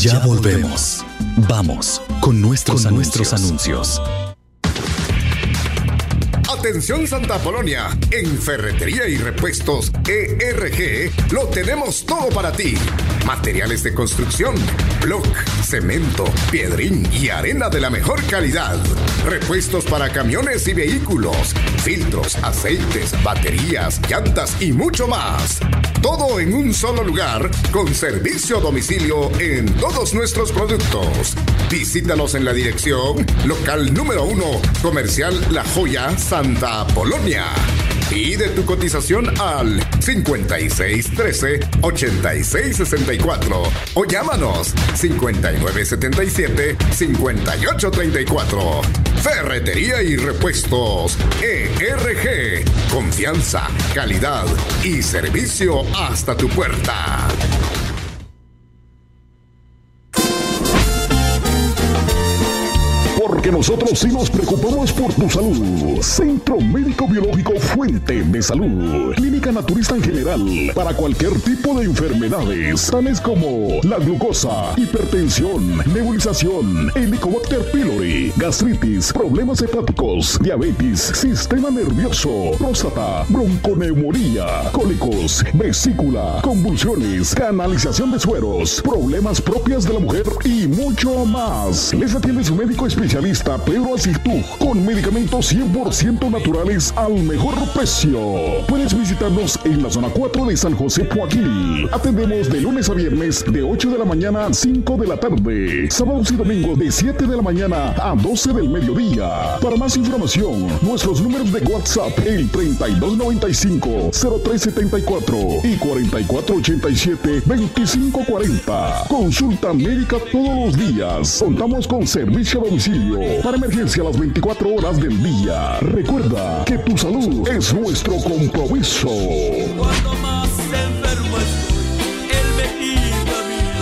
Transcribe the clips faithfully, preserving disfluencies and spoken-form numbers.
Ya volvemos. Vamos con nuestros, con nuestros anuncios. Atención Santa Apolonia, en Ferretería y Repuestos E R G lo tenemos todo para ti. Materiales de construcción, bloc, cemento, piedrín y arena de la mejor calidad. Repuestos para camiones y vehículos, filtros, aceites, baterías, llantas y mucho más. Todo en un solo lugar, con servicio a domicilio en todos nuestros productos. Visítanos en la dirección local número uno, Comercial La Joya, Santa Apolonia. Pide tu cotización al cincuenta y seis trece, ochenta y seis sesenta y cuatro o llámanos cincuenta y nueve setenta y siete, cincuenta y ocho treinta y cuatro. Ferretería y Repuestos E R G. Confianza, calidad y servicio hasta tu puerta. Porque nosotros sí nos preocupamos por tu salud. Centro Médico Biológico Fuente de Salud. Clínica naturista en general para cualquier tipo de enfermedades, tales como la glucosa, hipertensión, nebulización, Helicobacter pylori, gastritis, problemas hepáticos, diabetes, sistema nervioso, próstata, bronconeumonía, cólicos, vesícula, convulsiones, canalización de sueros, problemas propias de la mujer y mucho más. Les atiende su médico especialista Pedro Asitú, con medicamentos cien por ciento naturales al mejor precio. Puedes visitarnos en la zona cuatro de San José Poaquil. Atendemos de lunes a viernes de ocho de la mañana a cinco de la tarde. Sábados y domingos de siete de la mañana a doce del mediodía. Para más información, nuestros números de WhatsApp, el treinta y dos noventa y cinco, cero tres setenta y cuatro y cuarenta y cuatro ochenta y siete, veinticinco cuarenta. Consulta médica todos los días. Contamos con servicio a domicilio para emergencia las veinticuatro horas del día. Recuerda que tu salud es nuestro compromiso. Cuando más enfermo estoy, él me quita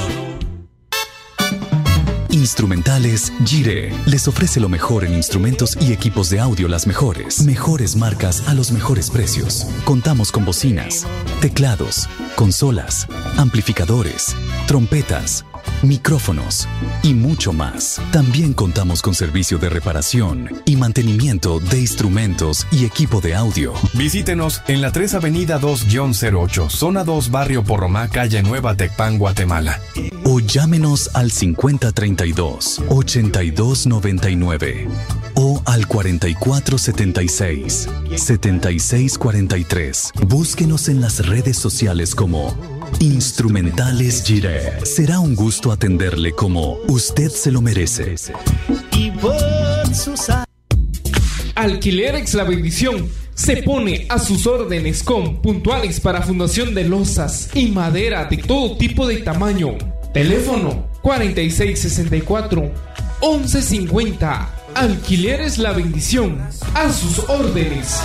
mi dolor. Instrumentales Gire les ofrece lo mejor en instrumentos y equipos de audio, las mejores, mejores marcas a los mejores precios. Contamos con bocinas, teclados, consolas, amplificadores, trompetas, micrófonos y mucho más. También contamos con servicio de reparación y mantenimiento de instrumentos y equipo de audio. Visítenos en la tres Avenida dos cero ocho, Zona dos, Barrio Porromá, Calle Nueva, Tecpan, Guatemala. O llámenos al cincuenta treinta y dos, ochenta y dos noventa y nueve o al cuarenta y cuatro setenta y seis, setenta y seis cuarenta y tres. Búsquenos en las redes sociales como Instrumentales Gire. Será un gusto atenderle como usted se lo merece. Y por sus... Alquilerex La Bendición se pone a sus órdenes con puntuales para fundación de losas y madera de todo tipo de tamaño. Teléfono cuarenta y seis sesenta y cuatro, once cincuenta. Alquileres La Bendición, a sus órdenes.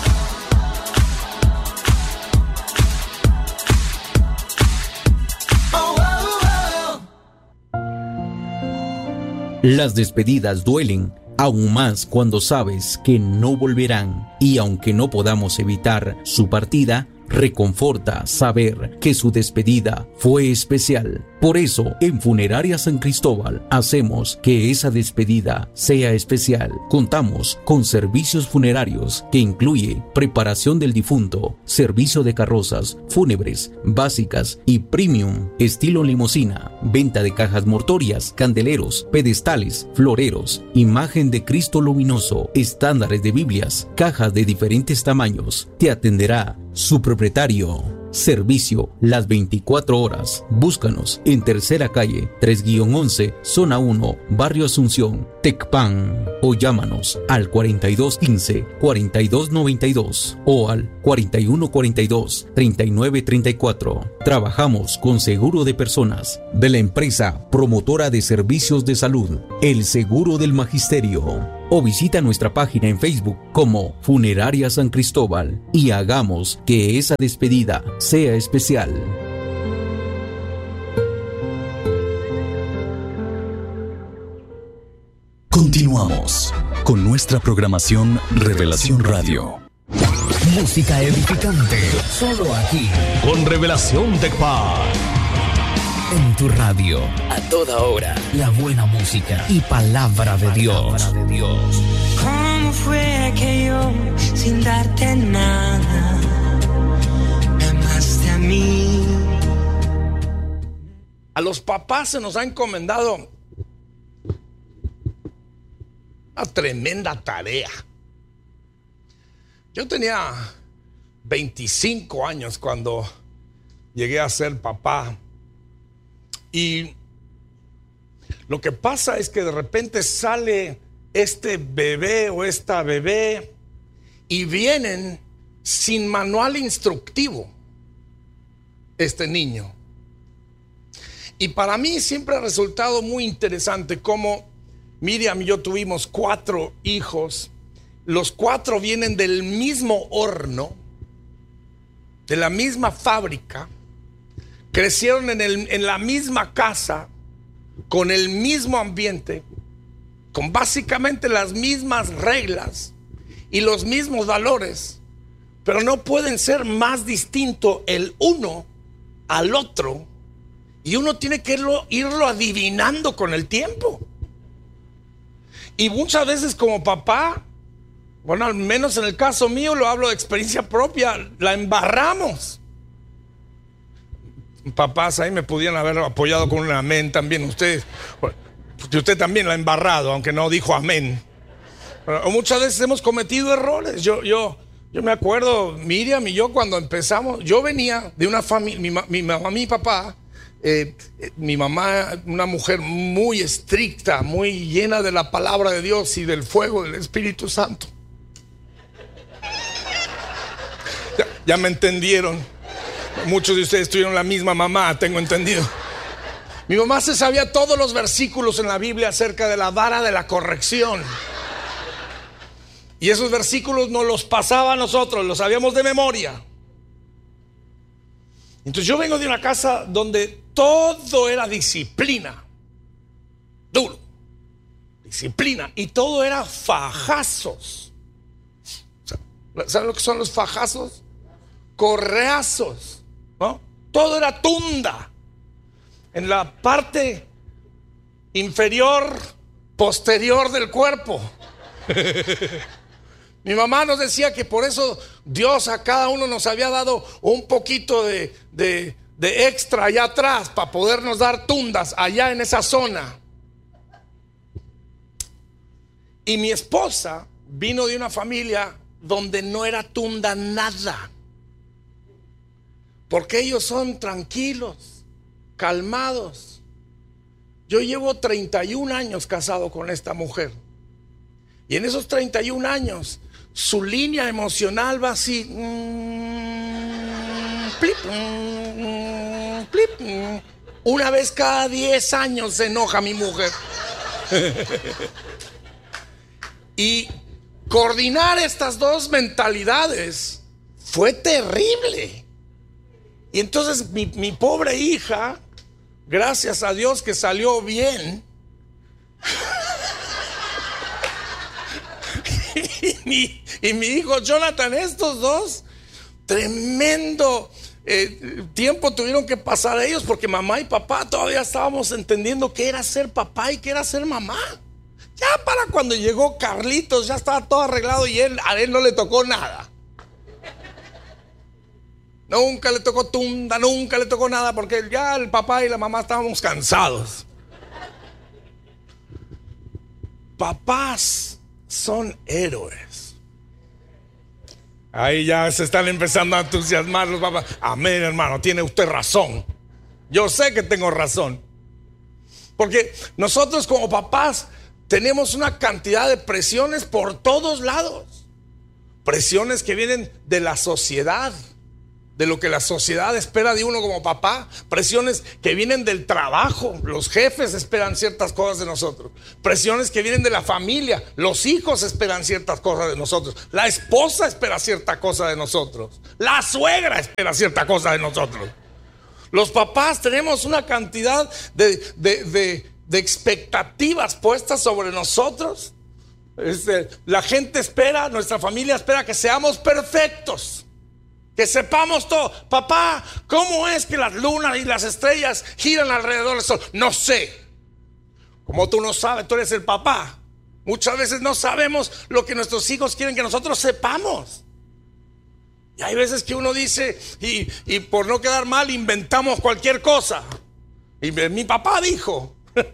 Las despedidas duelen, aún más cuando sabes que no volverán, y aunque no podamos evitar su partida, reconforta saber que su despedida fue especial. Por eso, en Funeraria San Cristóbal, hacemos que esa despedida sea especial. Contamos con servicios funerarios que incluye preparación del difunto, servicio de carrozas fúnebres, básicas y premium, estilo limusina, venta de cajas mortuorias, candeleros, pedestales, floreros, imagen de Cristo luminoso, estándares de Biblias, cajas de diferentes tamaños. Te atenderá su propietario. Servicio las veinticuatro horas. Búscanos en Tercera Calle tres once, Zona uno, Barrio Asunción, Tecpan, o llámanos al cuarenta y dos quince, cuarenta y dos noventa y dos o al cuarenta y uno cuarenta y dos, treinta y nueve treinta y cuatro. Trabajamos con seguro de personas de la empresa promotora de servicios de salud, el Seguro del Magisterio. O visita nuestra página en Facebook como Funeraria San Cristóbal y hagamos que esa despedida sea especial. Continuamos con nuestra programación Revelación Radio. Música edificante, solo aquí, con Revelación Tecpan. En en tu radio. A toda hora, la buena música y palabra de Dios. ¿Cómo fue que yo, sin darte nada, me amaste a mí? A los papás se nos ha encomendado una tremenda tarea. Yo tenía veinticinco años cuando llegué a ser papá. Y lo que pasa es que de repente sale este bebé o esta bebé y vienen sin manual instructivo este niño. Y para mí siempre ha resultado muy interesante cómo Miriam y yo tuvimos cuatro hijos. Los cuatro vienen del mismo horno, de la misma fábrica, crecieron en, el, en la misma casa, con el mismo ambiente, con básicamente las mismas reglas y los mismos valores, pero no pueden ser más distintos el uno al otro, y uno tiene que irlo, irlo adivinando con el tiempo. Y muchas veces como papá, bueno, al menos en el caso mío, lo hablo de experiencia propia, la embarramos. Papás ahí me pudieran haber apoyado con un amén también ustedes. Y usted también la ha embarrado, aunque no dijo amén. Pero muchas veces hemos cometido errores. Yo, yo, yo me acuerdo, Miriam y yo cuando empezamos, yo venía de una familia, mi, mi mamá, mi papá, eh, mi mamá, una mujer muy estricta, muy llena de la palabra de Dios y del fuego del Espíritu Santo. Ya, ya me entendieron. Muchos de ustedes tuvieron la misma mamá, tengo entendido. Mi mamá se sabía todos los versículos en la Biblia acerca de la vara de la corrección. Y esos versículos nos los pasaba a nosotros, los sabíamos de memoria. Entonces yo vengo de una casa donde todo era disciplina. Duro. Disciplina. Y todo era fajazos. ¿Saben lo que son los fajazos? Correazos, ¿no? Todo era tunda. En la parte inferior, posterior del cuerpo. Mi mamá nos decía que por eso Dios a cada uno nos había dado un poquito de, de, de extra allá atrás para podernos dar tundas allá en esa zona. Y mi esposa vino de una familia donde no era tunda nada, porque ellos son tranquilos, calmados. Yo llevo treinta y un años casado con esta mujer, y en esos treinta y un años su línea emocional va así, mm, plip, mm, plip, mm. Una vez cada diez años se enoja mi mujer. Y coordinar estas dos mentalidades fue terrible. Y entonces mi, mi pobre hija, gracias a Dios que salió bien, y, mi, y mi hijo Jonathan, estos dos, tremendo eh, tiempo tuvieron que pasar ellos, porque mamá y papá todavía estábamos entendiendo qué era ser papá y qué era ser mamá. Ya para cuando llegó Carlitos ya estaba todo arreglado y él, a él no le tocó nada. Nunca le tocó tunda, nunca le tocó nada, porque ya el papá y la mamá estábamos cansados. Papás son héroes. Ahí ya se están empezando a entusiasmar los papás. Amén, hermano, tiene usted razón. Yo sé que tengo razón. Porque nosotros como papás tenemos una cantidad de presiones por todos lados. Presiones que vienen de la sociedad, de lo que la sociedad espera de uno como papá. Presiones que vienen del trabajo, los jefes esperan ciertas cosas de nosotros. Presiones que vienen de la familia, los hijos esperan ciertas cosas de nosotros. La esposa espera cierta cosa de nosotros. La suegra espera cierta cosa de nosotros. Los papás tenemos una cantidad de, de, de, de expectativas puestas sobre nosotros. Este, la gente espera, nuestra familia espera que seamos perfectos. Que sepamos todo. Papá, ¿cómo es que las lunas y las estrellas giran alrededor del sol? No sé. Como tú no sabes, tú eres el papá. Muchas veces no sabemos lo que nuestros hijos quieren que nosotros sepamos. Y hay veces que uno dice, y, y por no quedar mal, inventamos cualquier cosa. Y mi papá dijo.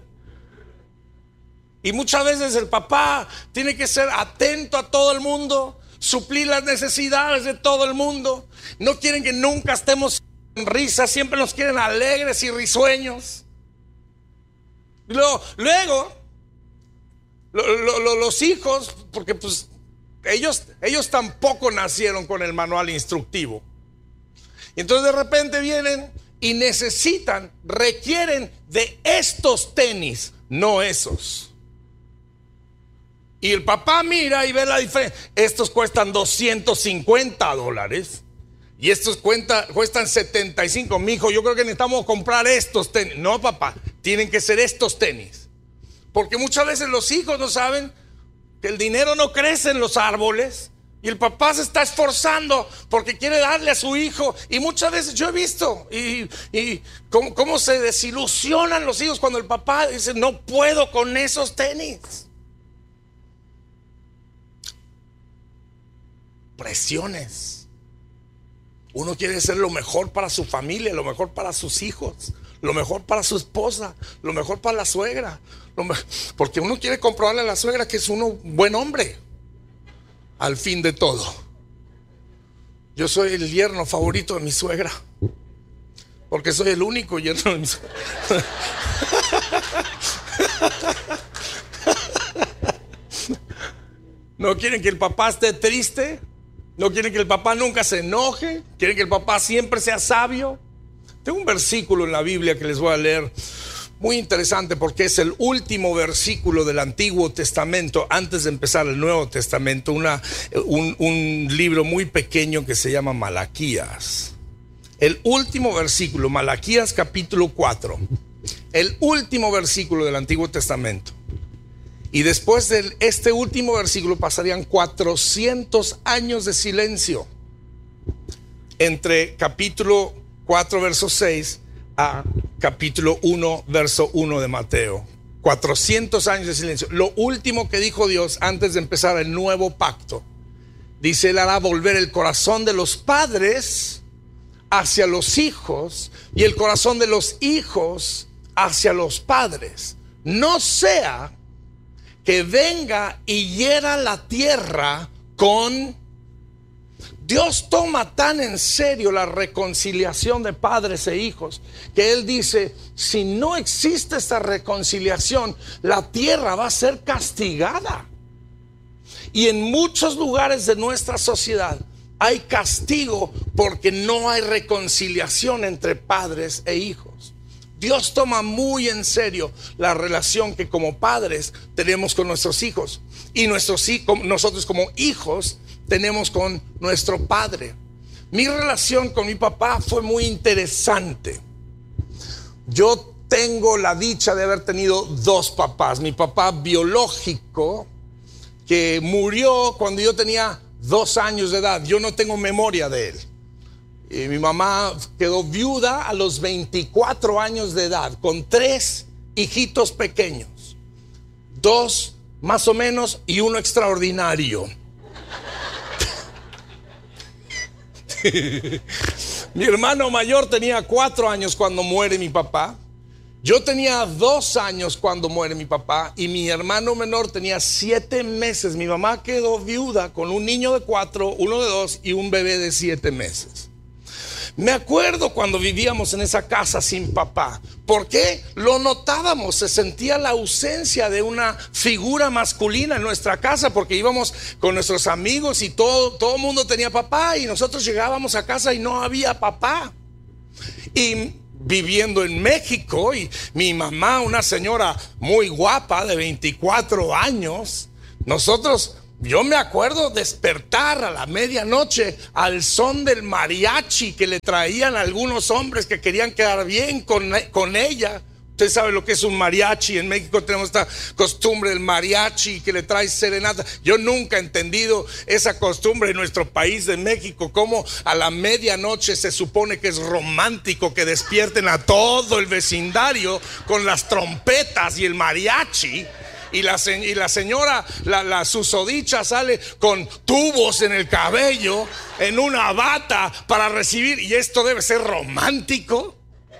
Y muchas veces el papá tiene que ser atento a todo el mundo, suplir las necesidades de todo el mundo. No quieren que nunca estemos en risa, siempre nos quieren alegres y risueños. Luego, luego lo, lo, lo, los hijos, porque pues ellos, ellos tampoco nacieron con el manual instructivo. Y entonces de repente vienen y necesitan, requieren de estos tenis, no esos. Y el papá mira y ve la diferencia. Estos cuestan doscientos cincuenta dólares. Y estos cuenta, cuestan setenta y cinco. Mijo, yo creo que necesitamos comprar estos tenis. No, papá, tienen que ser estos tenis. Porque muchas veces los hijos no saben que el dinero no crece en los árboles. Y el papá se está esforzando porque quiere darle a su hijo. Y muchas veces yo he visto y, y cómo, cómo se desilusionan los hijos cuando el papá dice, no puedo con esos tenis. Presiones. Uno quiere ser lo mejor para su familia, lo mejor para sus hijos, lo mejor para su esposa, lo mejor para la suegra, lo me... porque uno quiere comprobarle a la suegra que es uno buen hombre al fin de todo. Yo soy el yerno favorito de mi suegra porque soy el único yerno de mi suegra. No quieren que el papá esté triste. No quieren que el papá nunca se enoje. Quieren que el papá siempre sea sabio. Tengo un versículo en la Biblia que les voy a leer, muy interesante porque es el último versículo del Antiguo Testamento antes de empezar el Nuevo Testamento. Una, un, un libro muy pequeño que se llama Malaquías. El último versículo, Malaquías capítulo cuatro. El último versículo del Antiguo Testamento. Y después de este último versículo pasarían cuatrocientos años de silencio entre capítulo cuatro, verso seis a capítulo uno, verso uno de Mateo. cuatrocientos años de silencio. Lo último que dijo Dios antes de empezar el nuevo pacto. Dice, Él hará volver el corazón de los padres hacia los hijos y el corazón de los hijos hacia los padres. No sea que venga y hiera la tierra con... Dios toma tan en serio la reconciliación de padres e hijos que Él dice, si no existe esta reconciliación, la tierra va a ser castigada. Y en muchos lugares de nuestra sociedad hay castigo porque no hay reconciliación entre padres e hijos. Dios toma muy en serio la relación que como padres tenemos con nuestros hijos y nuestros, nosotros como hijos tenemos con nuestro padre. Mi relación con mi papá fue muy interesante. Yo tengo la dicha de haber tenido dos papás. Mi papá biológico, que murió cuando yo tenía dos años de edad. Yo no tengo memoria de él. Y mi mamá quedó viuda a los veinticuatro años de edad, con tres hijitos pequeños. Dos más o menos y uno extraordinario. Mi hermano mayor tenía cuatro años cuando muere mi papá. Yo tenía dos años cuando muere mi papá. Y mi hermano menor tenía siete meses. Mi mamá quedó viuda con un niño de cuatro, uno de dos y un bebé de siete meses. Me acuerdo cuando vivíamos en esa casa sin papá. ¿Por qué? Lo notábamos, se sentía la ausencia de una figura masculina en nuestra casa, porque íbamos con nuestros amigos y todo, todo el mundo tenía papá y nosotros llegábamos a casa y no había papá. Y viviendo en México, y mi mamá, una señora muy guapa de veinticuatro años, nosotros... Yo me acuerdo despertar a la medianoche al son del mariachi que le traían algunos hombres que querían quedar bien con, con ella. Usted sabe lo que es un mariachi. En México tenemos esta costumbre del mariachi que le trae serenata. Yo nunca he entendido esa costumbre en nuestro país de México, como a la medianoche se supone que es romántico que despierten a todo el vecindario con las trompetas y el mariachi. Y la, y la señora, la, la susodicha sale con tubos en el cabello, en una bata para recibir. Y esto debe ser romántico.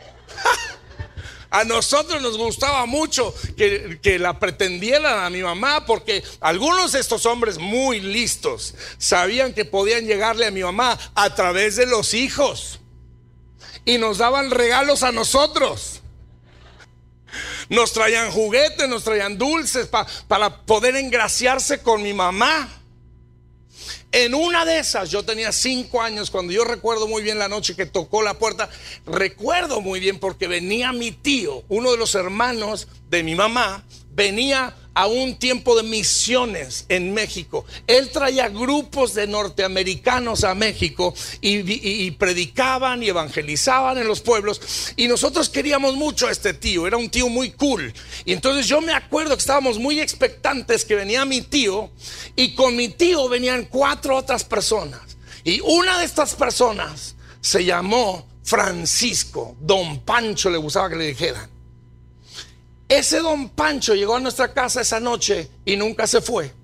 A nosotros nos gustaba mucho que, que la pretendieran a mi mamá, porque algunos de estos hombres muy listos sabían que podían llegarle a mi mamá a través de los hijos. Y nos daban regalos a nosotros. Nos traían juguetes, nos traían dulces pa, para poder engraciarse con mi mamá. En una de esas, yo tenía cinco años, cuando yo recuerdo muy bien la noche que tocó la puerta. Recuerdo muy bien porque venía mi tío, uno de los hermanos de mi mamá, venía a un tiempo de misiones en México. Él traía grupos de norteamericanos a México y, y, y predicaban y evangelizaban en los pueblos, y nosotros queríamos mucho a este tío. Era un tío muy cool, y entonces yo me acuerdo que estábamos muy expectantes que venía mi tío, y con mi tío venían cuatro otras personas, y una de estas personas se llamó Francisco. Don Pancho le gustaba que le dijeran. Ese don Pancho llegó a nuestra casa esa noche y nunca se fue.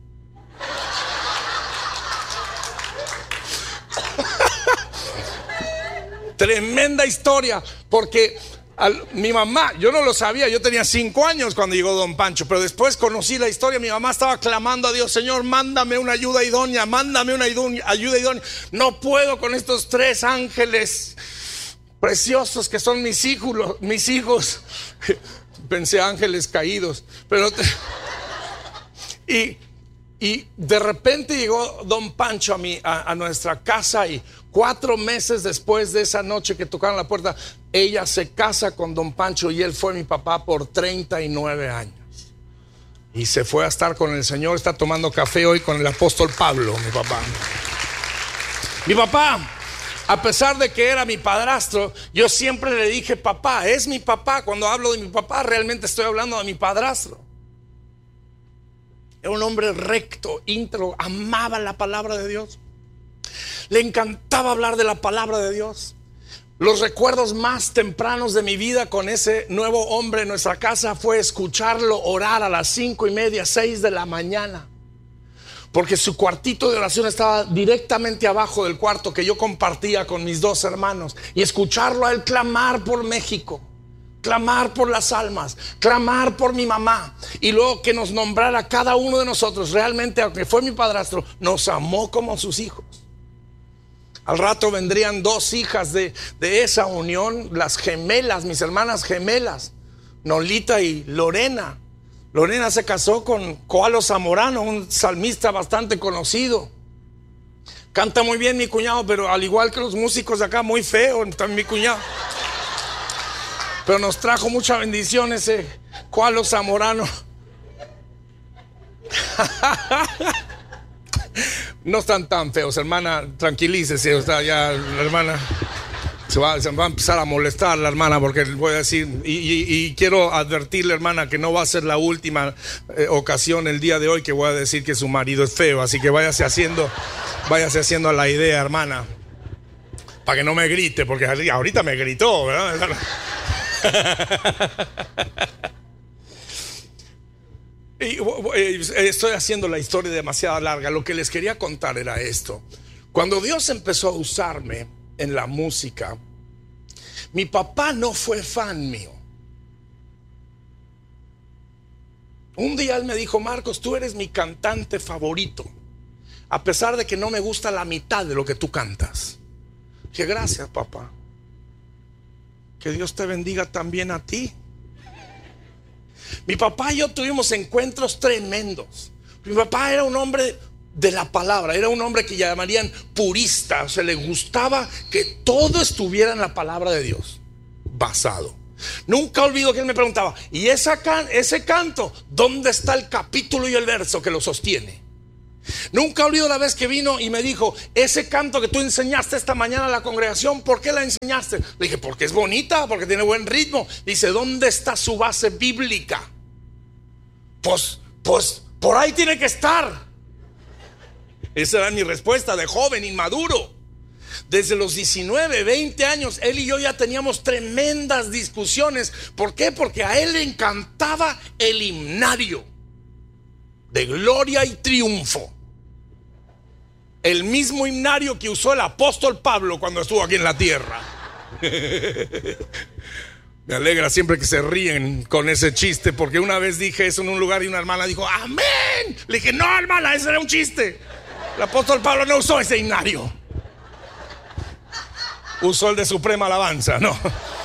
Tremenda historia, porque al, mi mamá, yo no lo sabía, yo tenía cinco años cuando llegó don Pancho, pero después conocí la historia. Mi mamá estaba clamando a Dios: Señor, mándame una ayuda idónea, mándame una ayuda idónea. No puedo con estos tres ángeles preciosos que son mis hijos, mis hijos. Pensé ángeles caídos, pero te... y, y de repente llegó don Pancho a, mi, a, a nuestra casa, y cuatro meses después de esa noche que tocaron la puerta, ella se casa con don Pancho, y él fue mi papá por treinta y nueve años. Y se fue a estar con el Señor. Está tomando café hoy con el apóstol Pablo, mi papá. Mi papá, a pesar de que era mi padrastro, yo siempre le dije papá. Es mi papá. Cuando hablo de mi papá, realmente estoy hablando de mi padrastro. Era un hombre recto, íntegro, amaba la palabra de Dios. Le encantaba hablar de la palabra de Dios. Los recuerdos más tempranos de mi vida con ese nuevo hombre en nuestra casa fue escucharlo orar a las cinco y media, seis de la mañana. Porque su cuartito de oración estaba directamente abajo del cuarto que yo compartía con mis dos hermanos. Y escucharlo a él clamar por México, clamar por las almas, clamar por mi mamá. Y luego que nos nombrara cada uno de nosotros. Realmente, aunque fue mi padrastro, nos amó como sus hijos. Al rato vendrían dos hijas de, de esa unión, las gemelas, mis hermanas gemelas, Nolita y Lorena. Lorena se casó con Coalo Zamorano, un salmista bastante conocido. Canta muy bien mi cuñado, pero al igual que los músicos de acá, muy feo también mi cuñado. Pero nos trajo mucha bendición ese Coalo Zamorano. No están tan feos, hermana, tranquilícese. O sea, ya la hermana se va, se va a empezar a molestar, la hermana, porque voy a decir, y, y, y quiero advertirle, hermana, que no va a ser la última eh, ocasión el día de hoy que voy a decir que su marido es feo. Así que váyase haciendo, váyase haciendo la idea, hermana, para que no me grite, porque ahorita me gritó, ¿verdad? Y estoy haciendo la historia demasiado larga. Lo que les quería contar era esto. Cuando Dios empezó a usarme en la música, mi papá no fue fan mío. Un día él me dijo: Marcos, tú eres mi cantante favorito, a pesar de que no me gusta la mitad de lo que tú cantas. Dije: gracias, papá. Que Dios te bendiga también a ti. Mi papá y yo tuvimos encuentros tremendos. Mi papá era un hombre de la palabra, era un hombre que llamarían purista. O sea, le gustaba que todo estuviera en la palabra de Dios, basado. Nunca olvido que él me preguntaba: ¿y esa can ese canto? ¿Dónde está el capítulo y el verso que lo sostiene? Nunca olvido la vez que vino y me dijo: ese canto que tú enseñaste esta mañana a la congregación, ¿por qué la enseñaste? Le dije: porque es bonita, porque tiene buen ritmo. Dice: ¿dónde está su base bíblica? Pues, pues, por ahí tiene que estar. Esa era mi respuesta de joven inmaduro. Desde los diecinueve, veinte años, él y yo ya teníamos tremendas discusiones. ¿Por qué? Porque a él le encantaba el himnario de gloria y triunfo. El mismo himnario que usó el apóstol Pablo cuando estuvo aquí en la tierra. Me alegra siempre que se ríen con ese chiste, porque una vez dije eso en un lugar y una hermana dijo: amén. Le dije: no, hermana, ese era un chiste. El apóstol Pablo no usó ese himnario. Usó el de Suprema Alabanza, ¿no?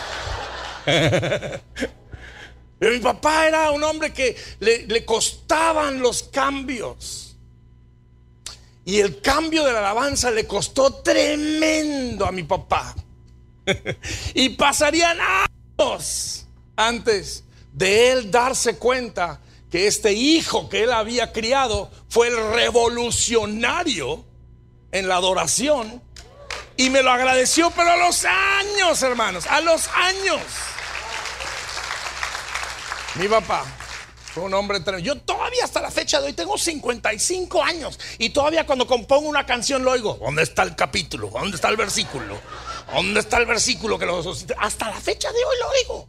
Pero mi papá era un hombre que le, le costaban los cambios. Y el cambio de la alabanza le costó tremendo a mi papá. Y pasarían años antes de él darse cuenta que este hijo que él había criado fue el revolucionario en la adoración. Y me lo agradeció, pero a los años, hermanos, a los años. Mi papá fue un hombre tremendo. Yo todavía hasta la fecha de hoy tengo cincuenta y cinco años y todavía cuando compongo una canción lo oigo: ¿dónde está el capítulo? ¿Dónde está el versículo? ¿Dónde está el versículo que lo suscita? Hasta la fecha de hoy lo oigo.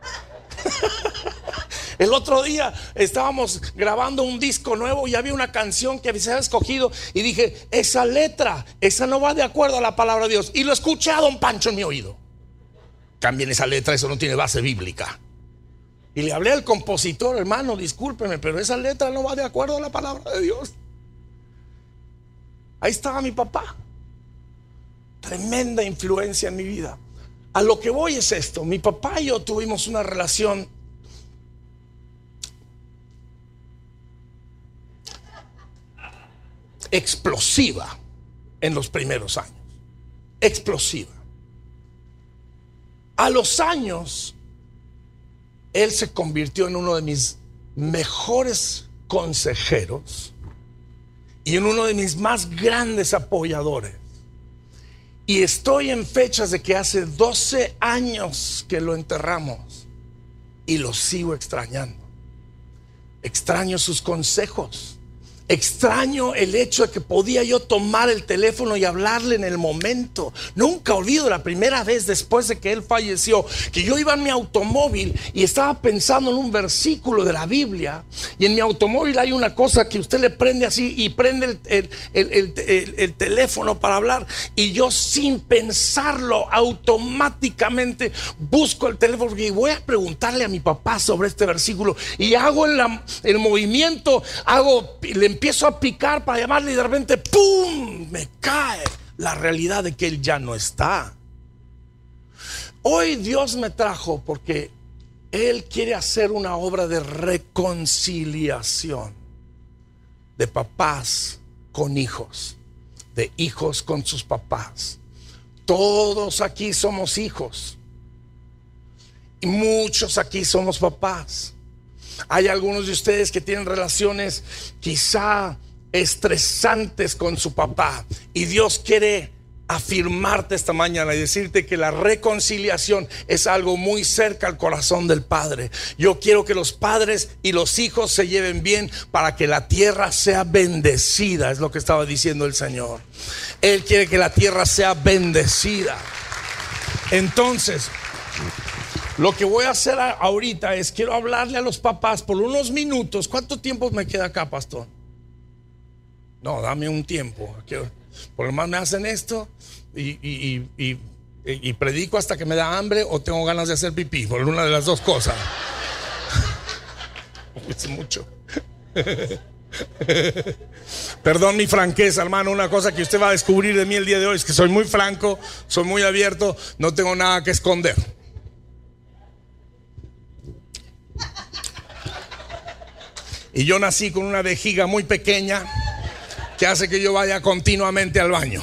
El otro día estábamos grabando un disco nuevo y había una canción que se había escogido y dije: esa letra, esa no va de acuerdo a la palabra de Dios. Y lo escuché a don Pancho en mi oído: cambien esa letra, eso no tiene base bíblica. Y le hablé al compositor: hermano, discúlpeme, pero esa letra no va de acuerdo a la palabra de Dios. Ahí estaba mi papá. Tremenda influencia en mi vida. A lo que voy es esto: mi papá y yo tuvimos una relación explosiva en los primeros años. Explosiva. A los años, él se convirtió en uno de mis mejores consejeros y en uno de mis más grandes apoyadores. Y estoy en fechas de que hace doce años que lo enterramos y lo sigo extrañando. Extraño sus consejos. Extraño el hecho de que podía yo tomar el teléfono y hablarle en el momento. Nunca olvido la primera vez después de que él falleció, que yo iba en mi automóvil y estaba pensando en un versículo de la Biblia. Y en mi automóvil hay una cosa que usted le prende así y prende el, el, el, el, el, el teléfono para hablar. Y yo, sin pensarlo, automáticamente busco el teléfono y voy a preguntarle a mi papá sobre este versículo. Y hago el, el movimiento, hago le empiezo a picar para llamarle y de repente ¡pum! Me cae la realidad de que él ya no está. Hoy Dios me trajo porque Él quiere hacer una obra de reconciliación de papás con hijos, de hijos con sus papás. Todos aquí somos hijos y muchos aquí somos papás. Hay algunos de ustedes que tienen relaciones quizá estresantes con su papá y Dios quiere afirmarte esta mañana y decirte que la reconciliación es algo muy cerca al corazón del Padre. Yo quiero que los padres y los hijos se lleven bien para que la tierra sea bendecida, es lo que estaba diciendo el Señor. Él quiere que la tierra sea bendecida. Entonces, lo que voy a hacer ahorita es quiero hablarle a los papás por unos minutos. ¿Cuánto tiempo me queda acá, pastor? No, dame un tiempo. Por lo más me hacen esto y, y, y, y, y predico hasta que me da hambre o tengo ganas de hacer pipí. Por una de las dos cosas. Es mucho. Perdón mi franqueza, hermano. Una cosa que usted va a descubrir de mí el día de hoy es que soy muy franco, soy muy abierto, no tengo nada que esconder. Y yo nací con una vejiga muy pequeña que hace que yo vaya continuamente al baño.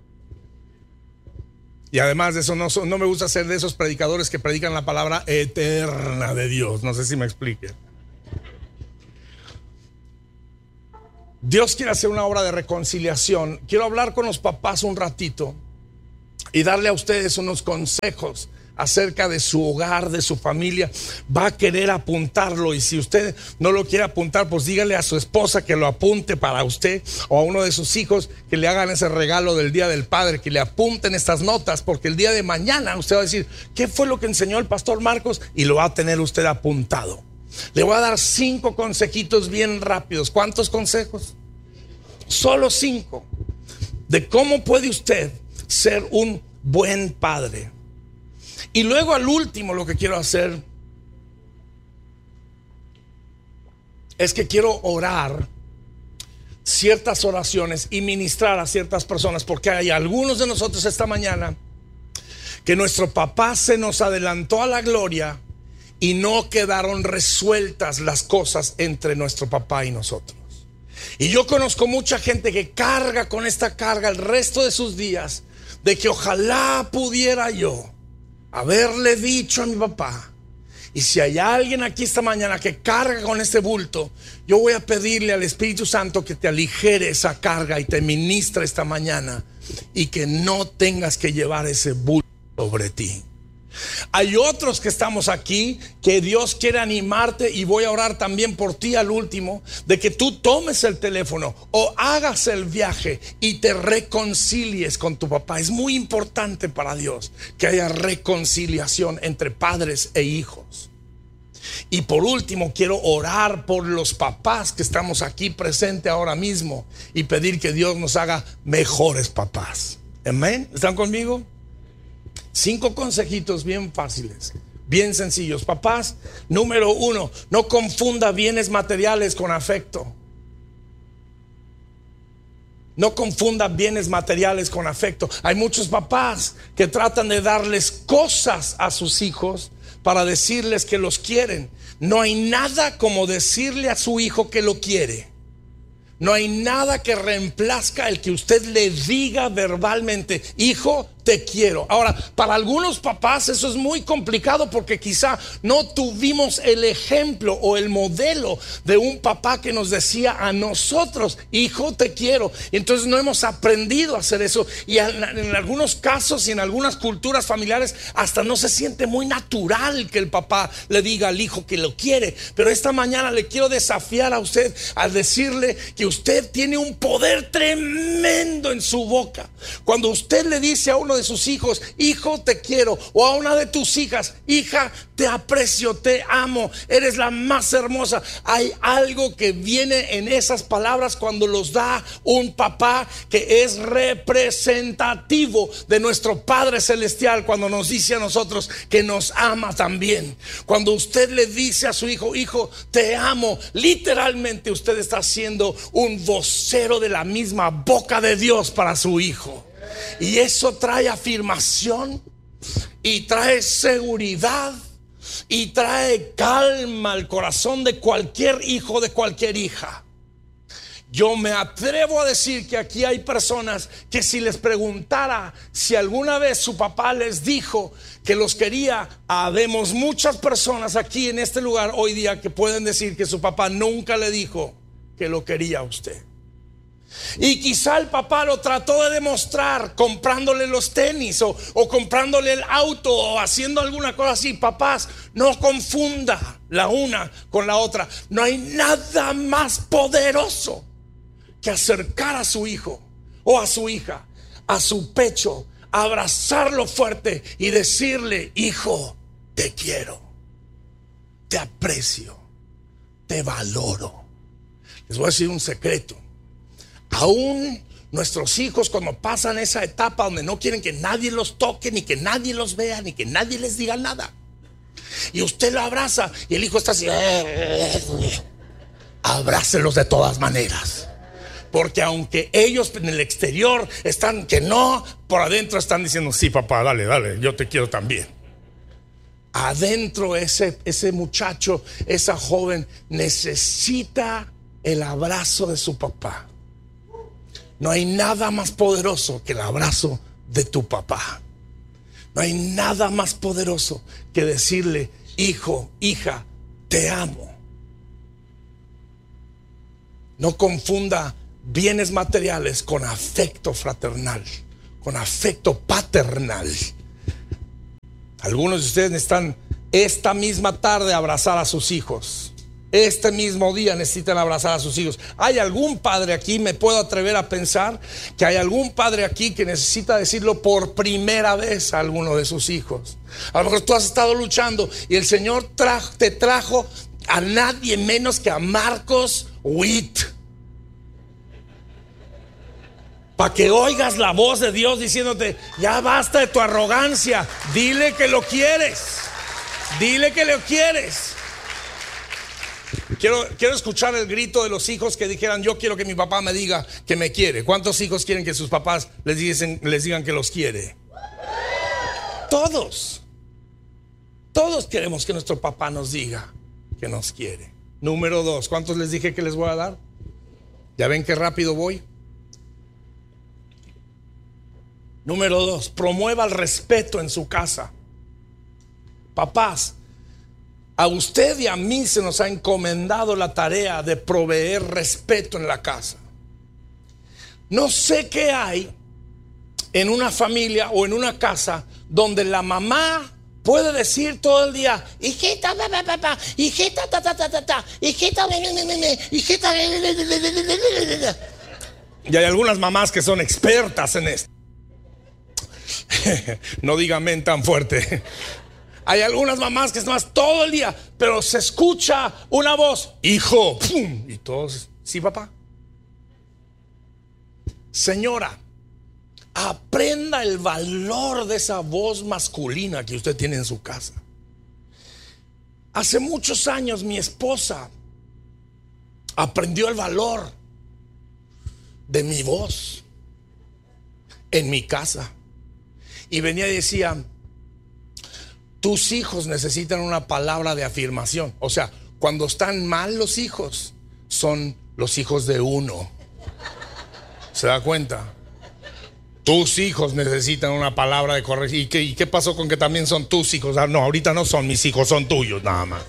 Y además de eso, no, no me gusta ser de esos predicadores que predican la palabra eterna de Dios. No sé si me explique. Dios quiere hacer una obra de reconciliación. Quiero hablar con los papás un ratito y darle a ustedes unos consejos acerca de su hogar, de su familia. Va a querer apuntarlo, y si usted no lo quiere apuntar, pues dígale a su esposa que lo apunte para usted, o a uno de sus hijos que le hagan ese regalo del Día del Padre, que le apunten estas notas, porque el día de mañana usted va a decir: ¿qué fue lo que enseñó el pastor Marcos? Y lo va a tener usted apuntado. Le voy a dar cinco consejitos bien rápidos. ¿Cuántos consejos? Solo cinco, de cómo puede usted ser un buen padre. Y luego, al último, lo que quiero hacer es que quiero orar ciertas oraciones y ministrar a ciertas personas, porque hay algunos de nosotros esta mañana que nuestro papá se nos adelantó a la gloria y no quedaron resueltas las cosas entre nuestro papá y nosotros. Y yo conozco mucha gente que carga con esta carga el resto de sus días, de que ojalá pudiera yo haberle dicho a mi papá. Y si hay alguien aquí esta mañana que carga con este bulto, yo voy a pedirle al Espíritu Santo que te aligere esa carga y te ministre esta mañana, y que no tengas que llevar ese bulto sobre ti. Hay otros que estamos aquí que Dios quiere animarte, y voy a orar también por ti al último, de que tú tomes el teléfono o hagas el viaje y te reconcilies con tu papá. Es muy importante para Dios que haya reconciliación entre padres e hijos. Y por último, quiero orar por los papás que estamos aquí presentes ahora mismo y pedir que Dios nos haga mejores papás. Amén. ¿Están conmigo? Cinco consejitos bien fáciles, bien sencillos. Papás, número uno: no confunda bienes materiales con afecto. No confunda bienes materiales con afecto. Hay muchos papás que tratan de darles cosas a sus hijos para decirles que los quieren. No hay nada como decirle a su hijo que lo quiere. No hay nada que reemplazca el que usted le diga verbalmente: hijo, te quiero. Ahora, para algunos papás eso es muy complicado, porque quizá no tuvimos el ejemplo o el modelo de un papá que nos decía a nosotros: hijo, te quiero. Y entonces no hemos aprendido a hacer eso, y en algunos casos y en algunas culturas familiares hasta no se siente muy natural que el papá le diga al hijo que lo quiere. Pero esta mañana le quiero desafiar a usted al decirle que usted tiene un poder tremendo en su boca. Cuando usted le dice a uno de sus hijos: hijo, te quiero, o a una de tus hijas: hija, te aprecio, te amo, eres la más hermosa. Hay algo que viene en esas palabras cuando los da un papá, que es representativo de nuestro Padre Celestial, cuando nos dice a nosotros que nos ama también. Cuando usted le dice a su hijo: hijo, te amo, literalmente usted está haciendo un vocero de la misma boca de Dios para su hijo. Y eso trae afirmación, y trae seguridad, y trae calma al corazón de cualquier hijo, de cualquier hija. Yo me atrevo a decir que aquí hay personas que, si les preguntara si alguna vez su papá les dijo que los quería, habemos muchas personas aquí en este lugar hoy día que pueden decir que su papá nunca le dijo que lo quería a usted. Y quizá el papá lo trató de demostrar comprándole los tenis, o, o comprándole el auto, o haciendo alguna cosa así. Papás, no confunda la una con la otra. No hay nada más poderoso que acercar a su hijo o a su hija a su pecho, abrazarlo fuerte y decirle: hijo, te quiero, te aprecio, te valoro. Les voy a decir un secreto. Aún nuestros hijos, cuando pasan esa etapa donde no quieren que nadie los toque, ni que nadie los vea, ni que nadie les diga nada, y usted lo abraza y el hijo está así, abrácelos de todas maneras, porque aunque ellos en el exterior están que no, por adentro están diciendo: sí, papá, dale, dale, yo te quiero también. Adentro ese, ese muchacho, esa joven necesita el abrazo de su papá. No hay nada más poderoso que el abrazo de tu papá. No hay nada más poderoso que decirle: hijo, hija, te amo. No confunda bienes materiales con afecto fraternal, con afecto paternal. Algunos de ustedes necesitan esta misma tarde abrazar a sus hijos. Este mismo día necesitan abrazar a sus hijos. ¿Hay algún padre aquí? Me puedo atrever a pensar que hay algún padre aquí que necesita decirlo por primera vez a alguno de sus hijos. A lo mejor tú has estado luchando y el Señor trajo, te trajo a nadie menos que a Marcos Witt, para que oigas la voz de Dios diciéndote: ya basta de tu arrogancia, dile que lo quieres, dile que lo quieres. Quiero, quiero escuchar el grito de los hijos que dijeran: yo quiero que mi papá me diga que me quiere. ¿Cuántos hijos quieren que sus papás les, dicen, les digan que los quiere? Todos. Todos queremos que nuestro papá nos diga que nos quiere. Número dos, ¿cuántos les dije que les voy a dar? ¿Ya ven qué rápido voy? Número dos, promueva el respeto en su casa. Papás, a usted y a mí se nos ha encomendado la tarea de proveer respeto en la casa. No sé qué hay en una familia o en una casa donde la mamá puede decir todo el día: hijita, papá, papá, hijita, ta, ta, ta, ta, ta, hijita, me, me, me, me, hijita. Y hay algunas mamás que son expertas en esto. No digan men tan fuerte. Hay algunas mamás que están más todo el día, pero se escucha una voz: hijo, ¡pum! Y todos: sí, papá. Señora, aprenda el valor de esa voz masculina que usted tiene en su casa. Hace muchos años mi esposa aprendió el valor de mi voz en mi casa. Y venía y decía: tus hijos necesitan una palabra de afirmación. O sea, cuando están mal los hijos, son los hijos de uno. ¿Se da cuenta? Tus hijos necesitan una palabra de corrección. ¿Y qué, ¿Y qué pasó con que también son tus hijos? Ah, no, ahorita no son mis hijos, son tuyos nada más.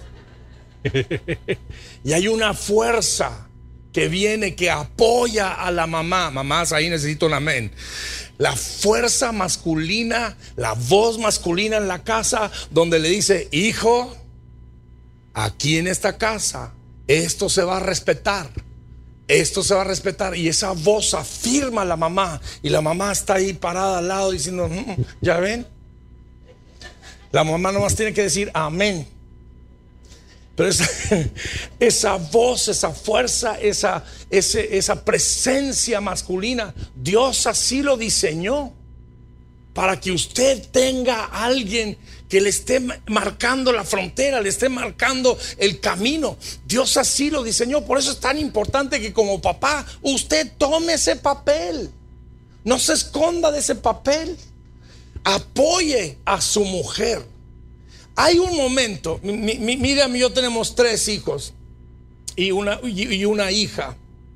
Y hay una fuerza que viene, que apoya a la mamá. Mamás, ahí necesito un amén. La fuerza masculina, la voz masculina en la casa, donde le dice: hijo, aquí en esta casa esto se va a respetar, esto se va a respetar. Y esa voz afirma a la mamá, y la mamá está ahí parada al lado diciendo: mmm, ¿ya ven? La mamá nomás tiene que decir amén. Pero esa, esa voz, esa fuerza, esa, ese, esa presencia masculina, Dios así lo diseñó, para que usted tenga a alguien que le esté marcando la frontera, le esté marcando el camino. Dios así lo diseñó. Por eso es tan importante que como papá usted tome ese papel. No se esconda de ese papel. Apoye a su mujer. Hay un momento, mi, mi, Miriam y yo tenemos tres hijos y una, y, y una hija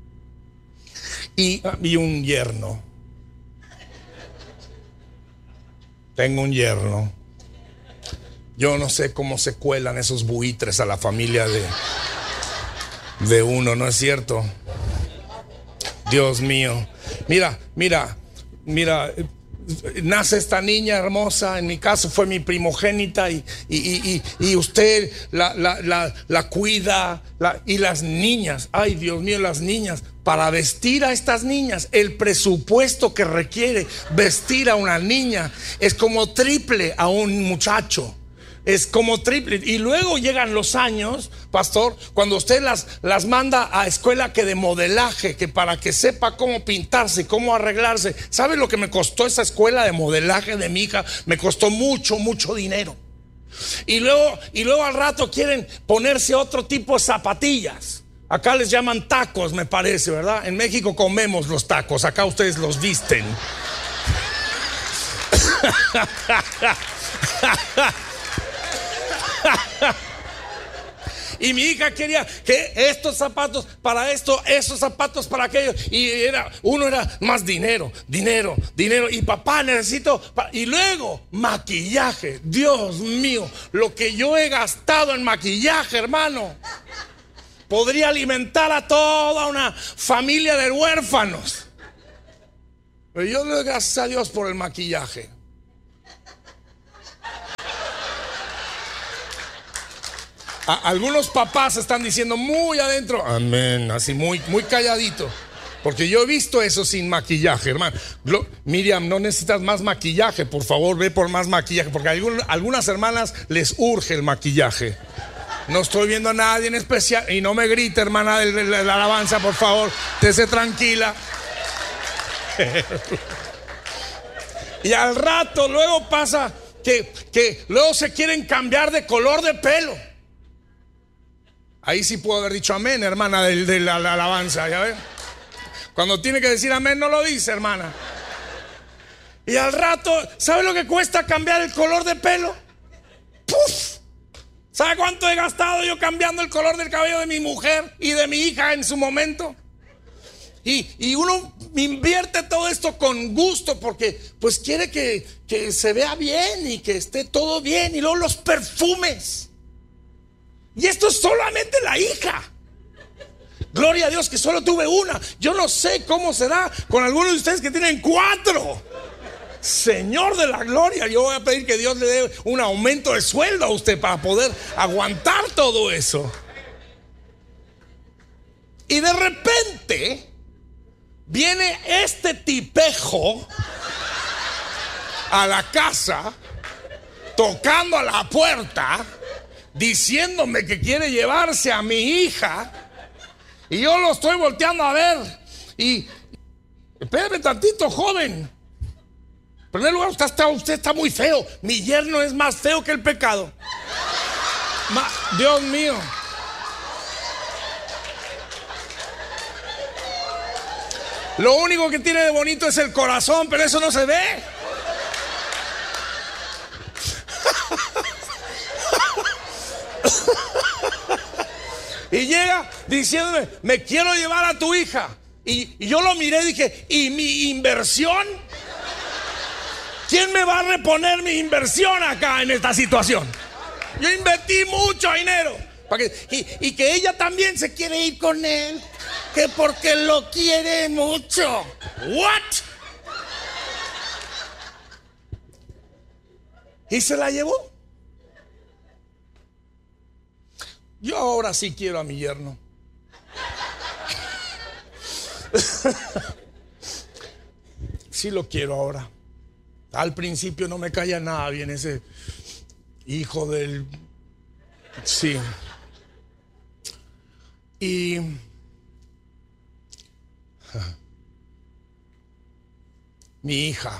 y, y un yerno. Tengo un yerno. Yo no sé cómo se cuelan esos buitres a la familia de, de uno, ¿no es cierto? Dios mío. Mira, mira, mira. Nace esta niña hermosa, en mi caso fue mi primogénita, y, y, y, y usted la, la, la, la cuida, la, y las niñas, ay Dios mío, las niñas, para vestir a estas niñas, el presupuesto que requiere vestir a una niña es como triple a un muchacho. Es como triple. Y luego llegan los años, pastor, cuando usted las, las manda a escuela que de modelaje, que para que sepa cómo pintarse, cómo arreglarse. ¿Sabe lo que me costó esa escuela de modelaje de mi hija? Me costó mucho, mucho dinero. Y luego, y luego al rato quieren ponerse otro tipo de zapatillas. Acá les llaman tacos, me parece, ¿verdad? En México comemos los tacos, acá ustedes los visten. Y mi hija quería que estos zapatos para esto, esos zapatos para aquello. Y era, uno era más dinero, dinero, dinero. Y papá, necesito. Y luego maquillaje. Dios mío, lo que yo he gastado en maquillaje, hermano. podría alimentar a toda una familia de huérfanos. Pero yo le doy gracias a Dios por el maquillaje. A, algunos papás están diciendo muy adentro, amén, así muy, muy calladito. Porque yo he visto eso sin maquillaje, hermano. Miriam, no necesitas más maquillaje, por favor, ve por más maquillaje. Porque a algún, algunas hermanas les urge el maquillaje. No estoy viendo a nadie en especial. Y no me grite, hermana de la alabanza, por favor. Esté tranquila. Y al rato luego pasa que, que luego se quieren cambiar de color de pelo. Ahí sí puedo haber dicho amén, hermana de, de la, la alabanza, ¿ya ven? Cuando tiene que decir amén no lo dice, hermana. Y al rato, ¿sabe lo que cuesta cambiar el color de pelo? ¡Puf! ¿Sabe cuánto he gastado yo cambiando el color del cabello de mi mujer y de mi hija en su momento? Y, y uno invierte todo esto con gusto porque pues quiere que, que se vea bien y que esté todo bien. Y luego los perfumes. Y esto es solamente la hija. Gloria a Dios que solo tuve una. Yo no sé cómo será con algunos de ustedes que tienen cuatro. Señor de la gloria, yo voy a pedir que Dios le dé un aumento de sueldo a usted para poder aguantar todo eso. Y de repente viene este tipejo a la casa, tocando a la puerta, diciéndome que quiere llevarse a mi hija. Y yo lo estoy volteando a ver. Y espérame tantito, joven. En primer lugar, usted está, usted está muy feo. Mi yerno es más feo que el pecado. Ma, Dios mío. Lo único que tiene de bonito es el corazón, pero eso no se ve. Y llega diciéndome, me quiero llevar a tu hija. Y, y yo lo miré y dije, ¿y mi inversión? ¿Quién me va a reponer mi inversión acá en esta situación? Yo invertí mucho dinero para que, y, y que ella también se quiere ir con él, que porque lo quiere mucho. ¿What? Y se la llevó. Yo ahora sí quiero a mi yerno. Sí lo quiero ahora. Al principio no me caía nada bien ese hijo del... Sí. Y... mi hija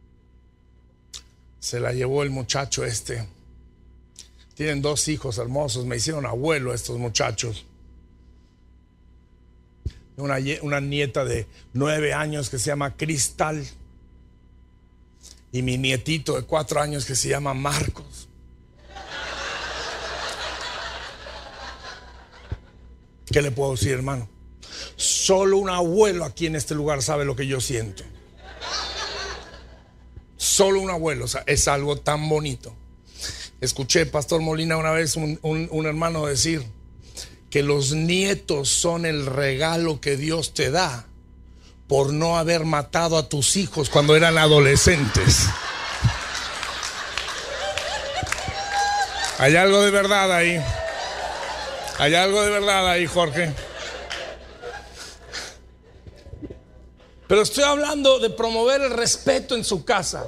se la llevó el muchacho este. Tienen dos hijos hermosos. Me hicieron abuelo estos muchachos. Una, una nieta de nueve años que se llama Cristal. Y mi nietito de cuatro años que se llama Marcos. ¿Qué le puedo decir, hermano? Solo un abuelo aquí en este lugar sabe lo que yo siento. Solo un abuelo, o sea, es algo tan bonito. Escuché, Pastor Molina, una vez un, un, un hermano decir que los nietos son el regalo que Dios te da por no haber matado a tus hijos cuando eran adolescentes. Hay algo de verdad ahí. Hay algo de verdad ahí, Jorge. Pero estoy hablando de promover el respeto en su casa.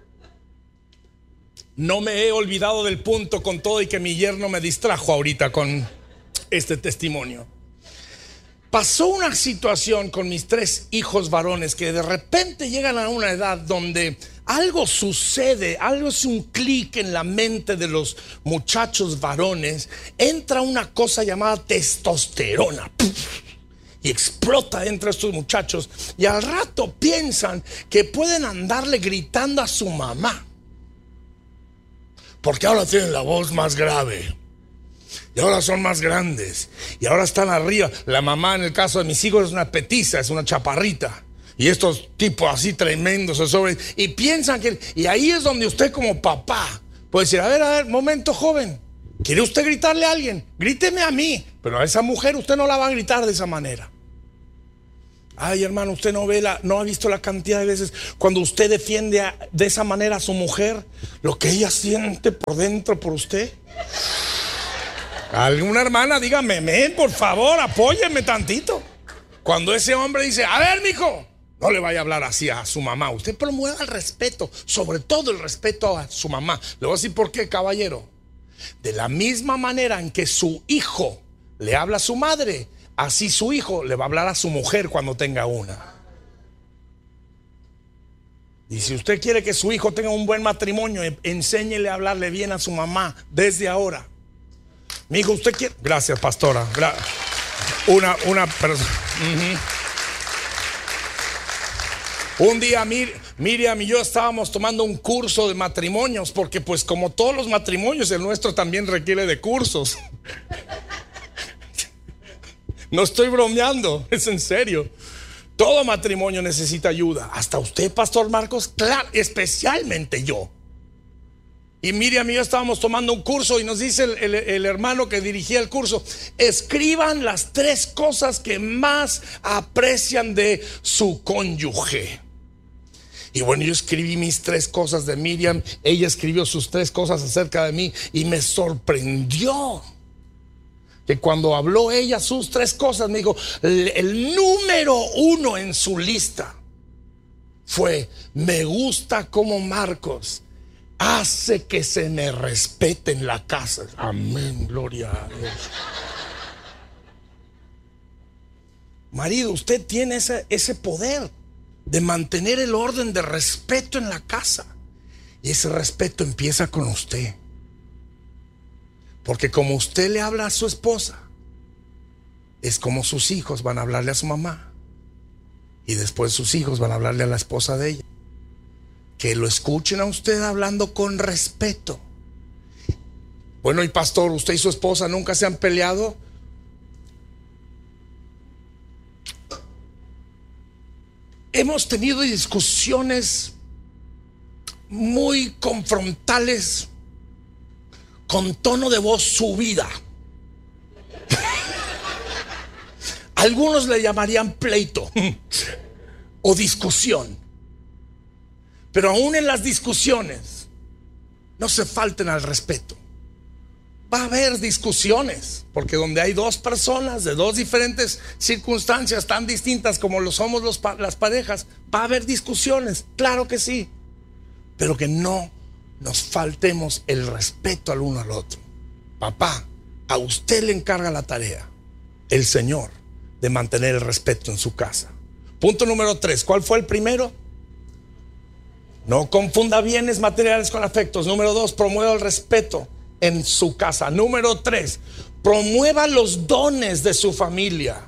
No me he olvidado del punto con todo y que mi yerno me distrajo ahorita con este testimonio. Pasó una situación con mis tres hijos varones que de repente llegan a una edad donde algo sucede, algo es un clic en la mente de los muchachos varones. Entra una cosa llamada testosterona y explota entre estos muchachos, y al rato piensan que pueden andarle gritando a su mamá porque ahora tienen la voz más grave. Y ahora son más grandes. Y ahora están arriba. La mamá, en el caso de mis hijos, es una petiza, es una chaparrita. Y estos tipos así tremendos se sobre. Y piensan que... Y ahí es donde usted como papá puede decir, a ver, a ver, momento, joven. ¿Quiere usted gritarle a alguien? Gríteme a mí. Pero a esa mujer usted no la va a gritar de esa manera. Ay, hermano, usted no ve la, no ha visto la cantidad de veces cuando usted defiende a, de esa manera a su mujer, lo que ella siente por dentro por usted. Alguna hermana, dígame, men, por favor, apóyenme tantito. Cuando ese hombre dice, a ver, mijo, no le vaya a hablar así a su mamá. Usted promueva el respeto, sobre todo el respeto a su mamá. Le voy a decir por qué, caballero. De la misma manera en que su hijo le habla a su madre, así su hijo le va a hablar a su mujer cuando tenga una. Y si usted quiere que su hijo tenga un buen matrimonio, enséñele a hablarle bien a su mamá desde ahora. Mi hijo, usted quiere. Gracias, pastora. Gra... Una, una persona. Uh-huh. Un día Mir... Miriam y yo estábamos tomando un curso de matrimonios, porque pues como todos los matrimonios, el nuestro también requiere de cursos. No estoy bromeando, es en serio. Todo matrimonio necesita ayuda. Hasta usted, Pastor Marcos, claro, especialmente yo. Y Miriam y yo estábamos tomando un curso y nos dice el, el, el hermano que dirigía el curso: escriban las tres cosas que más aprecian de su cónyuge. Y bueno, yo escribí mis tres cosas de Miriam, ella escribió sus tres cosas acerca de mí, y me sorprendió que cuando habló ella sus tres cosas, me dijo, el, el número uno en su lista fue: me gusta como Marcos hace que se me respete en la casa. Amén, gloria a Dios. Marido, usted tiene ese, ese poder de mantener el orden de respeto en la casa. Y ese respeto empieza con usted. Porque como usted le habla a su esposa, es como sus hijos van a hablarle a su mamá. Y después sus hijos van a hablarle a la esposa de ella. Que lo escuchen a usted hablando con respeto. Bueno, y pastor, ¿usted y su esposa nunca se han peleado? Hemos tenido discusiones muy confrontales, con tono de voz subida. Algunos le llamarían pleito o discusión. Pero aún en las discusiones no se falten al respeto. Va a haber discusiones, porque donde hay dos personas de dos diferentes circunstancias tan distintas como lo somos los, las parejas, va a haber discusiones, claro que sí. Pero que no nos faltemos el respeto al uno al otro. Papá, a usted le encarga la tarea, el Señor, de mantener el respeto en su casa. Punto número tres, ¿cuál fue el primero? No confunda bienes materiales con afectos. Número dos, promueva el respeto en su casa. Número tres, promueva los dones de su familia.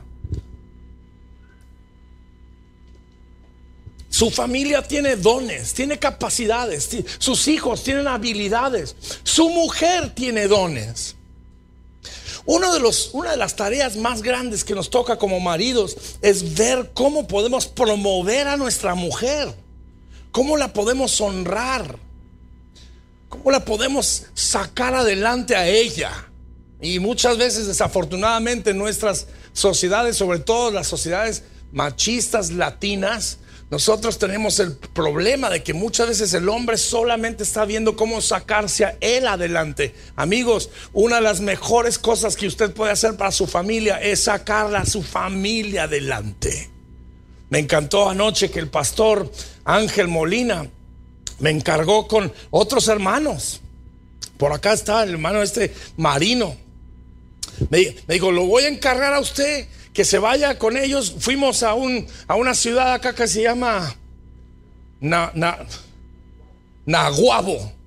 Su familia tiene dones, tiene capacidades, sus hijos tienen habilidades, su mujer tiene dones. Uno de los, una de las tareas más grandes que nos toca como maridos es ver cómo podemos promover a nuestra mujer, cómo la podemos honrar, cómo la podemos sacar adelante a ella. Y muchas veces, desafortunadamente, en nuestras sociedades, sobre todo las sociedades machistas latinas, nosotros tenemos el problema de que muchas veces el hombre solamente está viendo cómo sacarse a él adelante. Amigos, una de las mejores cosas que usted puede hacer para su familia es sacarla a su familia adelante. Me encantó anoche que el pastor Ángel Molina me encargó con otros hermanos. Por acá está el hermano este Marino. Me, me dijo, lo voy a encargar a usted, que se vaya con ellos. Fuimos a, un, a una ciudad acá que se llama Na, Na, Naguabo.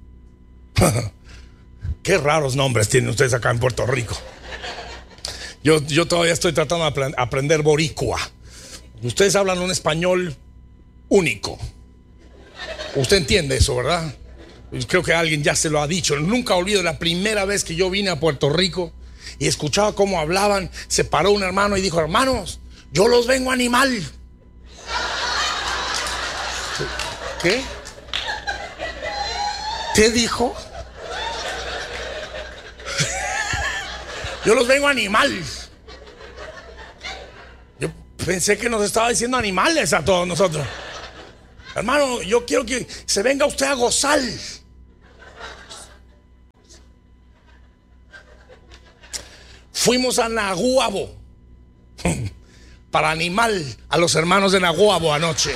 Qué raros nombres tienen ustedes acá en Puerto Rico. Yo, yo todavía estoy tratando de aprender boricua. Ustedes hablan un español único. Usted entiende eso, ¿verdad? Creo que alguien ya se lo ha dicho. Nunca olvido la primera vez que yo vine a Puerto Rico y escuchaba cómo hablaban. Se paró un hermano y dijo, hermanos, yo los vengo a animar. ¿Qué? ¿Qué dijo? Yo los vengo animales. Yo pensé que nos estaba diciendo animales a todos nosotros. Hermano, yo quiero que se venga usted a gozar. Fuimos a Naguabo para animar a los hermanos de Naguabo anoche.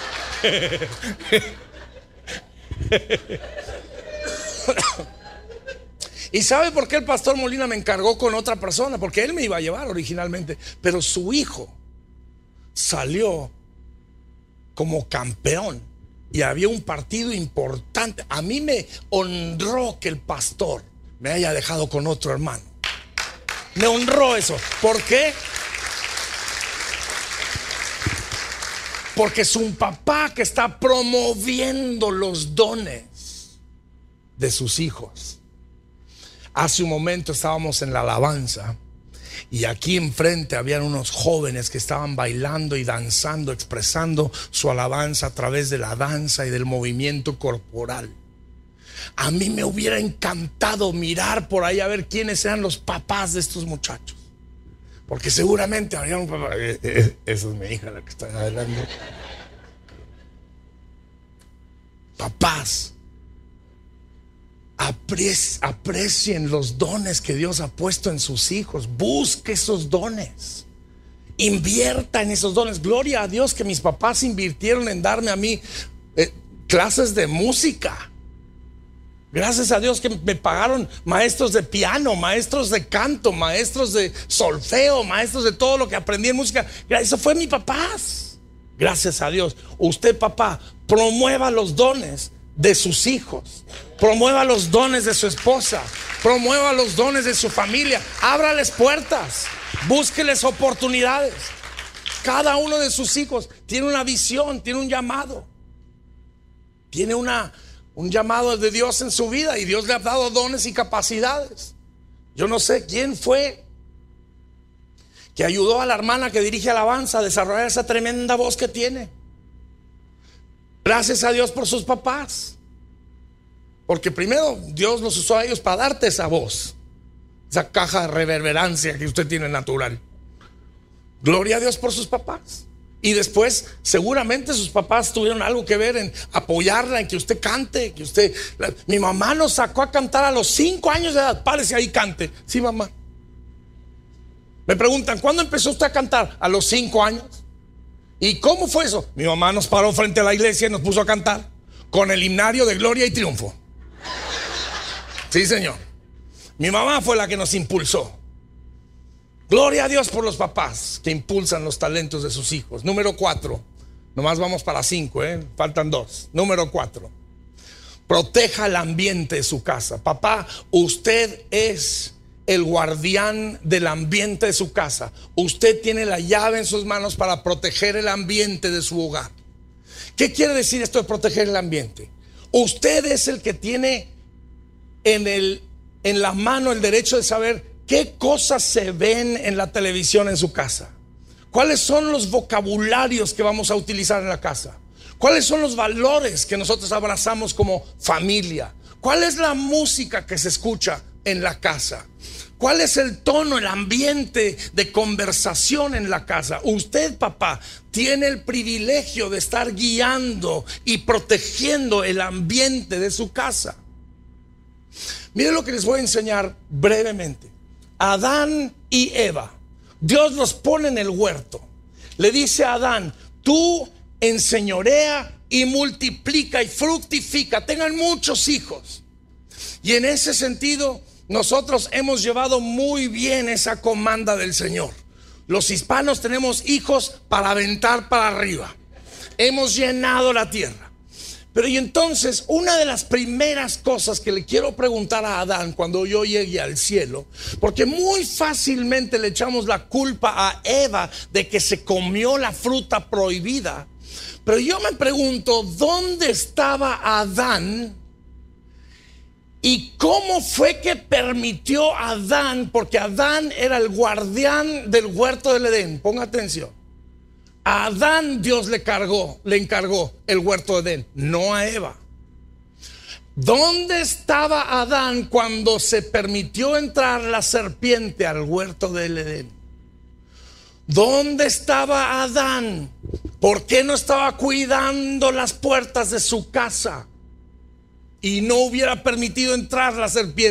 ¿Y sabe por qué el pastor Molina me encargó con otra persona? Porque él me iba a llevar originalmente, pero su hijo salió como campeón y había un partido importante. A mí me honró que el pastor me haya dejado con otro hermano. Me honró eso. ¿Por qué? Porque es un papá que está promoviendo los dones de sus hijos. Hace un momento estábamos en la alabanza y aquí enfrente habían unos jóvenes que estaban bailando y danzando, expresando su alabanza a través de la danza y del movimiento corporal. A mí me hubiera encantado mirar por ahí a ver quiénes eran los papás de estos muchachos, porque seguramente habría un papá. Eh, eh, esa es mi hija la que está adelante. Papás, Apreci- aprecien los dones que Dios ha puesto en sus hijos. Busque esos dones, invierta en esos dones. Gloria a Dios que mis papás invirtieron en darme a mí eh, clases de música. Gracias a Dios que me pagaron maestros de piano, maestros de canto, maestros de solfeo, maestros de todo lo que aprendí en música. Eso fue mi papás. Gracias a Dios. Usted, papá, promueva los dones de sus hijos, promueva los dones de su esposa, promueva los dones de su familia, ábrales puertas, búsqueles oportunidades. Cada uno de sus hijos tiene una visión, tiene un llamado, tiene una, un llamado de Dios en su vida, y Dios le ha dado dones y capacidades. Yo no sé quién fue que ayudó a la hermana que dirige alabanza a desarrollar esa tremenda voz que tiene. Gracias a Dios por sus papás, porque primero Dios los usó a ellos para darte esa voz, esa caja de reverberancia que usted tiene natural. Gloria a Dios por sus papás. Y después seguramente sus papás tuvieron algo que ver en apoyarla, en que usted cante, que usted... Mi mamá nos sacó a cantar a los cinco años de edad. Párese ahí, cante. Sí, mamá. Me preguntan, ¿cuándo empezó usted a cantar? A los cinco años. ¿Y cómo fue eso? Mi mamá nos paró frente a la iglesia y nos puso a cantar con el himnario de gloria y triunfo. Sí, señor. Mi mamá fue la que nos impulsó. Gloria a Dios por los papás que impulsan los talentos de sus hijos. Número cuatro. Nomás vamos para cinco, ¿eh? Faltan dos. Número cuatro. Proteja el ambiente de su casa. Papá, usted es el guardián del ambiente de su casa. Usted tiene la llave en sus manos para proteger el ambiente de su hogar. ¿Qué quiere decir esto de proteger el ambiente? Usted es el que tiene en, el, en la mano el derecho de saber qué cosas se ven en la televisión en su casa. ¿Cuáles son los vocabularios que vamos a utilizar en la casa? ¿Cuáles son los valores que nosotros abrazamos como familia? ¿Cuál es la música que se escucha en la casa? ¿Cuál es el tono, el ambiente de conversación en la casa? Usted, papá, tiene el privilegio de estar guiando y protegiendo el ambiente de su casa. Miren lo que les voy a enseñar brevemente. Adán y Eva, Dios los pone en el huerto. Le dice a Adán, tú enseñorea y multiplica y fructifica, tengan muchos hijos. Y en ese sentido, nosotros hemos llevado muy bien esa comanda del Señor. Los hispanos tenemos hijos para aventar para arriba. Hemos llenado la tierra. Pero y entonces, una de las primeras cosas que le quiero preguntar a Adán cuando yo llegue al cielo, porque muy fácilmente le echamos la culpa a Eva de que se comió la fruta prohibida. Pero yo me pregunto, ¿dónde estaba Adán? ¿Y cómo fue que permitió a Adán? Porque Adán era el guardián del huerto del Edén. Ponga atención. A Adán Dios le cargó, le encargó el huerto de Edén, no a Eva. ¿Dónde estaba Adán cuando se permitió entrar la serpiente al huerto del Edén? ¿Dónde estaba Adán? ¿Por qué no estaba cuidando las puertas de su casa y no hubiera permitido entrar la serpiente?